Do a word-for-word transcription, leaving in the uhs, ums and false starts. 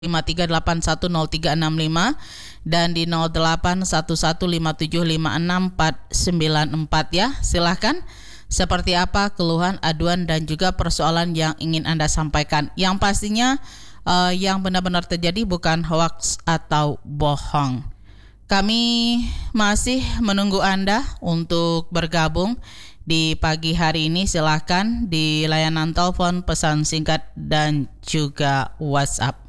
lima tiga delapan satu nol tiga enam lima dan di nol delapan satu satu lima tujuh lima enam empat sembilan empat ya. Silahkan, seperti apa keluhan, aduan dan juga persoalan yang ingin Anda sampaikan. Yang pastinya uh, yang benar-benar terjadi bukan hoax atau bohong. Kami masih menunggu Anda untuk bergabung di pagi hari ini. Silahkan di layanan telepon, pesan singkat dan juga WhatsApp.